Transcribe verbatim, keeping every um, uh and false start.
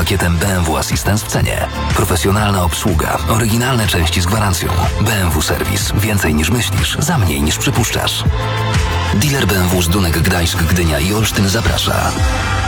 pakietem B M W Assistance w cenie. Profesjonalna obsługa, oryginalne części z gwarancją. B M W Serwis. Więcej niż myślisz, za mniej niż przypuszczasz. Dealer B M W z Dunek, Gdańsk, Gdynia i Olsztyn zaprasza.